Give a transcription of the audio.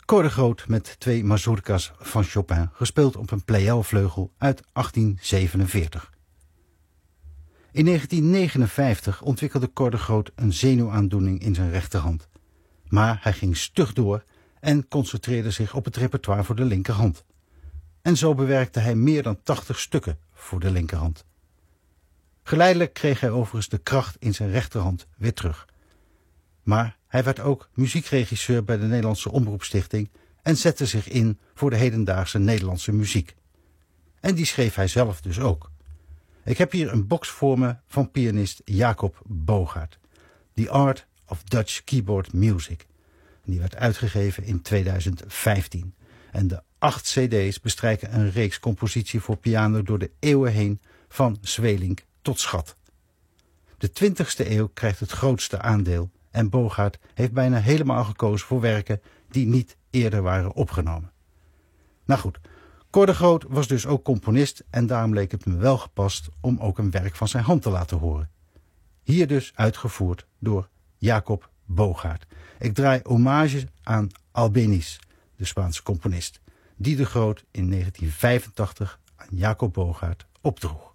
Cor de Groot met 2 mazurkas van Chopin, gespeeld op een Pleyel-vleugel uit 1847. In 1959 ontwikkelde Cor de Groot een zenuwaandoening in zijn rechterhand. Maar hij ging stug door en concentreerde zich op het repertoire voor de linkerhand. En zo bewerkte hij meer dan 80 stukken voor de linkerhand. Geleidelijk kreeg hij overigens de kracht in zijn rechterhand weer terug. Maar hij werd ook muziekregisseur bij de Nederlandse Omroepstichting en zette zich in voor de hedendaagse Nederlandse muziek. En die schreef hij zelf dus ook. Ik heb hier een box voor me van pianist Jacob Bogaert, The Art of Dutch Keyboard Music. Die werd uitgegeven in 2015. En de 8 cd's bestrijken een reeks compositie voor piano door de eeuwen heen, van Sweelinck tot Schat. De 20e eeuw krijgt het grootste aandeel en Bogaert heeft bijna helemaal gekozen voor werken die niet eerder waren opgenomen. Nou goed, Cor de Groot was dus ook componist en daarom leek het me wel gepast om ook een werk van zijn hand te laten horen. Hier dus uitgevoerd door Jacob Bogaert. Ik draai hommage aan Albéniz, de Spaanse componist, die de Groot in 1985 aan Jacob Bogaert opdroeg.